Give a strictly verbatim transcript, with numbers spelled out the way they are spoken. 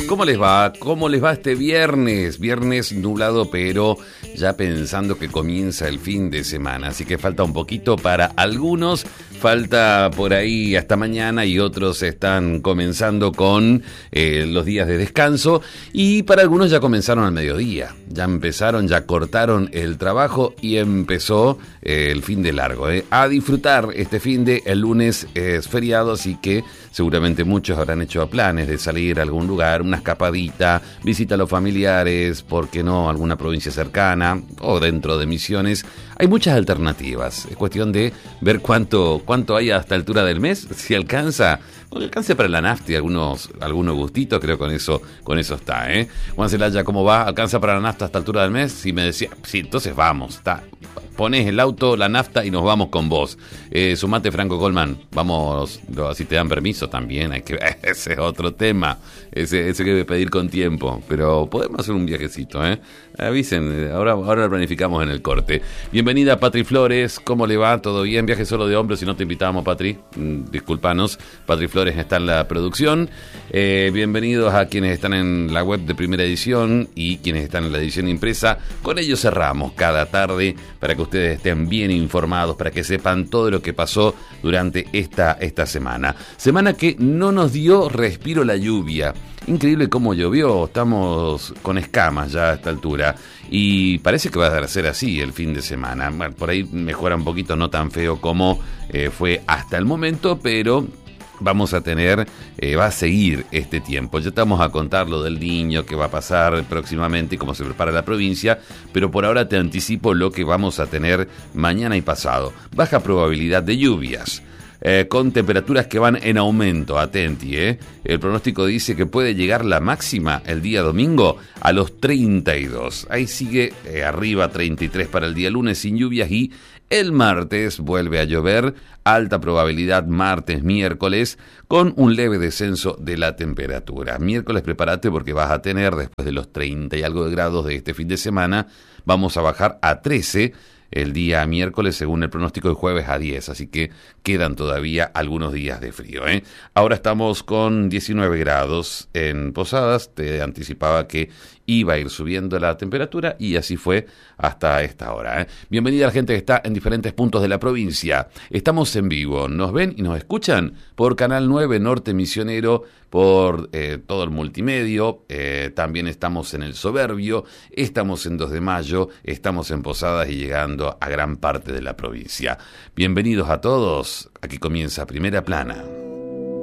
¿Cómo les va? ¿Cómo les va este viernes? Viernes nublado, pero ya pensando que comienza el fin de semana. Así que falta un poquito para algunos. Falta por ahí hasta mañana y otros están comenzando con eh, los días de descanso. Y para algunos ya comenzaron al mediodía. Ya empezaron, ya cortaron el trabajo y empezó eh, el fin de largo. Eh. A disfrutar este fin de, el lunes es feriado, así que seguramente muchos habrán hecho planes de salir a algún lugar, una escapadita, visita a los familiares, ¿por qué no? Alguna provincia cercana o dentro de Misiones. Hay muchas alternativas. Es cuestión de ver cuánto, cuánto hay a esta altura del mes, si alcanza. Porque alcance para la nafta y algunos, algunos gustitos, creo con eso, con eso está, ¿eh? Juan Celaya, ¿cómo va? ¿Alcanza para la nafta a esta altura del mes? Si me decía, sí, entonces vamos, está. Pones el auto, la nafta y nos vamos con vos. Eh, sumate, Franco Colman. Vamos, si te dan permiso también, hay que ese es otro tema. Ese, ese que hay que pedir con tiempo. Pero podemos hacer un viajecito, ¿eh? Avisen, ahora, ahora lo planificamos en el corte. Bienvenida, Patri Flores. ¿Cómo le va? ¿Todo bien? Viaje solo de hombres, si no te invitamos, Patri. Mm, disculpanos. Patri Flores está en la producción. Eh, bienvenidos a quienes están en la web de Primera Edición y quienes están en la edición impresa. Con ellos cerramos cada tarde para que ustedes estén bien informados, para que sepan todo lo que pasó durante esta, esta semana. Semana que no nos dio respiro la lluvia. Increíble cómo llovió, estamos con escamas ya a esta altura y parece que va a ser así el fin de semana. Bueno, por ahí mejora un poquito, no tan feo como eh, fue hasta el momento, pero vamos a tener, eh, va a seguir este tiempo. Ya estamos a contar lo del Niño, que va a pasar próximamente y cómo se prepara la provincia, pero por ahora te anticipo lo que vamos a tener mañana y pasado. Baja probabilidad de lluvias. Eh, con temperaturas que van en aumento, atenti, ¿eh? El pronóstico dice que puede llegar la máxima el día domingo a los treinta y dos. Ahí sigue eh, arriba treinta y tres para el día lunes sin lluvias y el martes vuelve a llover, alta probabilidad martes, miércoles, con un leve descenso de la temperatura. Miércoles prepárate porque vas a tener, después de los treinta y algo de grados de este fin de semana, vamos a bajar a trece el día miércoles, según el pronóstico, de jueves a diez, así que quedan todavía algunos días de frío, ¿eh? Ahora estamos con diecinueve grados en Posadas, te anticipaba que iba a ir subiendo la temperatura y así fue hasta esta hora, ¿eh? Bienvenida a la gente que está en diferentes puntos de la provincia. Estamos en vivo, nos ven y nos escuchan por Canal nueve Norte Misionero, por eh, todo el multimedio, eh, también estamos en El Soberbio, estamos en dos de mayo, estamos en Posadas y llegando a gran parte de la provincia. Bienvenidos a todos, aquí comienza Primera Plana.